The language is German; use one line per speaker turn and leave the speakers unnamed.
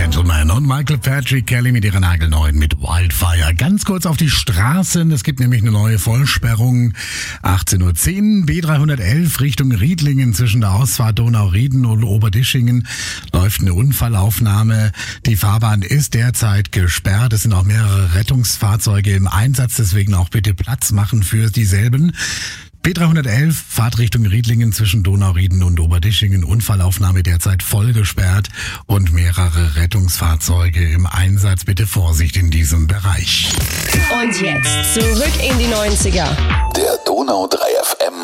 Gentleman und Michael Patrick Kelly mit ihrer nagelneuen mit Wildfire. Ganz kurz auf die Straßen. Es gibt nämlich eine neue Vollsperrung. 18:10 Uhr, B311 Richtung Riedlingen zwischen der Ausfahrt Donau-Rieden und Oberdischingen läuft eine Unfallaufnahme. Die Fahrbahn ist derzeit gesperrt. Es sind auch mehrere Rettungsfahrzeuge im Einsatz, deswegen auch bitte Platz machen für dieselben. B311, Fahrt Richtung Riedlingen zwischen Donau-Rieden und Oberdischingen, Unfallaufnahme derzeit voll gesperrt und mehrere Rettungsfahrzeuge im Einsatz. Bitte Vorsicht in diesem Bereich.
Und jetzt zurück in die 90er.
Der Donau 3 FM